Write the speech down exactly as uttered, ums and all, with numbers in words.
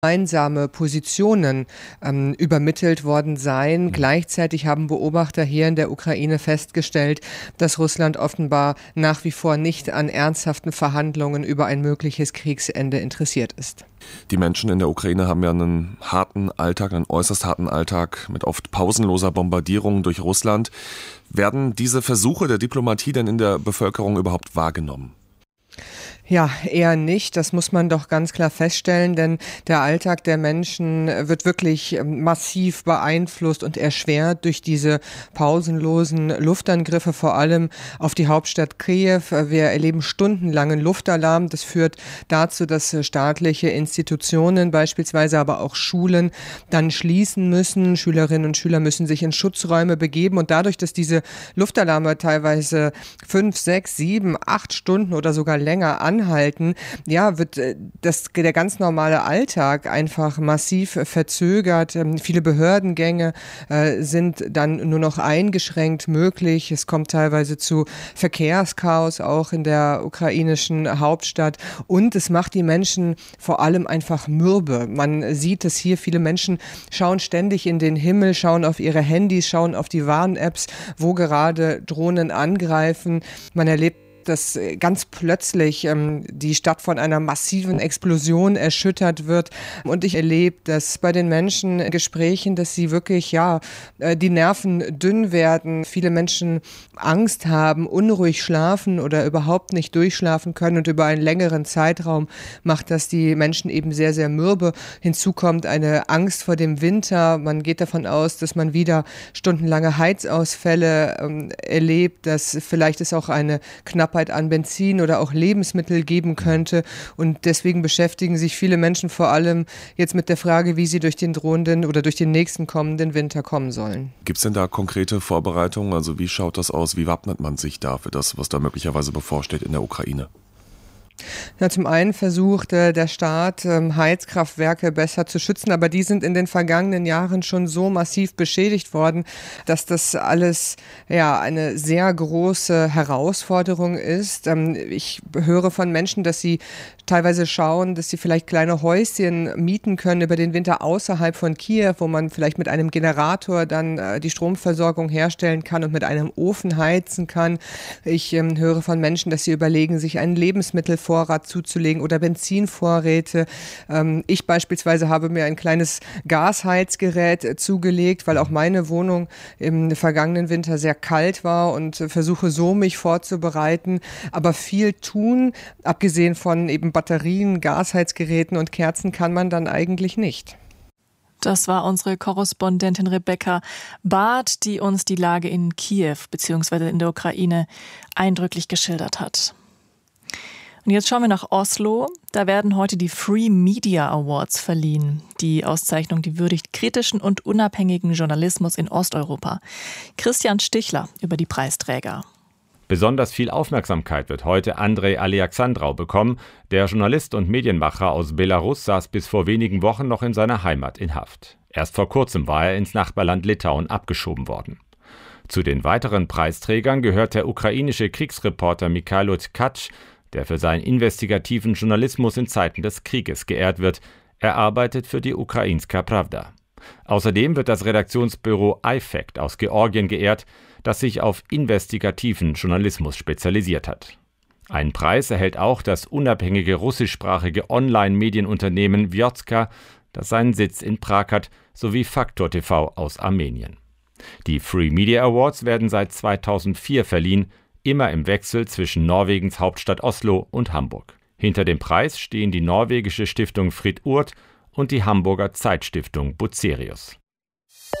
gemeinsame Positionen ähm, übermittelt worden sein. Mhm. Gleichzeitig haben Beobachter hier in der Ukraine festgestellt, dass Russland offenbar nach wie vor nicht an ernsthaften Verhandlungen über ein mögliches Kriegsende interessiert ist. Die Menschen in der Ukraine haben ja einen harten Alltag, einen äußerst harten Alltag mit oft pausenloser Bombardierung durch Russland. Werden diese Versuche der Diplomatie denn in der Bevölkerung überhaupt wahrgenommen? Ja, eher nicht. Das muss man doch ganz klar feststellen, denn der Alltag der Menschen wird wirklich massiv beeinflusst und erschwert durch diese pausenlosen Luftangriffe, vor allem auf die Hauptstadt Kiew. Wir erleben stundenlangen Luftalarm. Das führt dazu, dass staatliche Institutionen, beispielsweise aber auch Schulen, dann schließen müssen. Schülerinnen und Schüler müssen sich in Schutzräume begeben und dadurch, dass diese Luftalarme teilweise fünf, sechs, sieben, acht Stunden oder sogar länger anhalten, halten, ja, wird das, der ganz normale Alltag einfach massiv verzögert. Viele Behördengänge äh, sind dann nur noch eingeschränkt möglich. Es kommt teilweise zu Verkehrschaos auch in der ukrainischen Hauptstadt und es macht die Menschen vor allem einfach mürbe. Man sieht es hier, viele Menschen schauen ständig in den Himmel, schauen auf ihre Handys, schauen auf die Warn-Apps, wo gerade Drohnen angreifen. Man erlebt, dass ganz plötzlich ähm, die Stadt von einer massiven Explosion erschüttert wird. Und ich erlebe das bei den Menschen in Gesprächen, dass sie wirklich, ja, äh, die Nerven dünn werden. Viele Menschen Angst haben, unruhig schlafen oder überhaupt nicht durchschlafen können. Und über einen längeren Zeitraum macht das die Menschen eben sehr, sehr mürbe. Hinzu kommt eine Angst vor dem Winter. Man geht davon aus, dass man wieder stundenlange Heizausfälle ähm, erlebt, dass vielleicht es auch eine knappe an Benzin oder auch Lebensmittel geben könnte. Und deswegen beschäftigen sich viele Menschen vor allem jetzt mit der Frage, wie sie durch den drohenden oder durch den nächsten kommenden Winter kommen sollen. Gibt es denn da konkrete Vorbereitungen? Also wie schaut das aus? Wie wappnet man sich da für das, was da möglicherweise bevorsteht in der Ukraine? Ja, zum einen versucht äh, der Staat, ähm, Heizkraftwerke besser zu schützen, aber die sind in den vergangenen Jahren schon so massiv beschädigt worden, dass das alles ja eine sehr große Herausforderung ist. Ähm, ich höre von Menschen, dass sie teilweise schauen, dass sie vielleicht kleine Häuschen mieten können über den Winter außerhalb von Kiew, wo man vielleicht mit einem Generator dann äh, die Stromversorgung herstellen kann und mit einem Ofen heizen kann. Ich ähm, höre von Menschen, dass sie überlegen, sich einen Lebensmittelvorrat zuzulegen oder Benzinvorräte. Ähm, ich beispielsweise habe mir ein kleines Gasheizgerät äh, zugelegt, weil auch meine Wohnung im vergangenen Winter sehr kalt war und äh, versuche so mich vorzubereiten. Aber viel tun, abgesehen von eben Batterien, Gasheizgeräten und Kerzen, kann man dann eigentlich nicht. Das war unsere Korrespondentin Rebecca Barth, die uns die Lage in Kiew bzw. in der Ukraine eindrücklich geschildert hat. Und jetzt schauen wir nach Oslo. Da werden heute die Free Media Awards verliehen. Die Auszeichnung, die würdigt kritischen und unabhängigen Journalismus in Osteuropa. Christian Stichler über die Preisträger. Besonders viel Aufmerksamkeit wird heute Andrei Alexandrov bekommen. Der Journalist und Medienmacher aus Belarus saß bis vor wenigen Wochen noch in seiner Heimat in Haft. Erst vor kurzem war er ins Nachbarland Litauen abgeschoben worden. Zu den weiteren Preisträgern gehört der ukrainische Kriegsreporter Mikhailo Tkach, der für seinen investigativen Journalismus in Zeiten des Krieges geehrt wird. Er arbeitet für die Ukrainska Pravda. Außerdem wird das Redaktionsbüro I F A C T aus Georgien geehrt, das sich auf investigativen Journalismus spezialisiert hat. Einen Preis erhält auch das unabhängige russischsprachige Online-Medienunternehmen Vjotka, das seinen Sitz in Prag hat, sowie Faktor T V aus Armenien. Die Free Media Awards werden seit zweitausendvier verliehen, immer im Wechsel zwischen Norwegens Hauptstadt Oslo und Hamburg. Hinter dem Preis stehen die norwegische Stiftung Fritt Urt und die Hamburger Zeitstiftung Bucerius.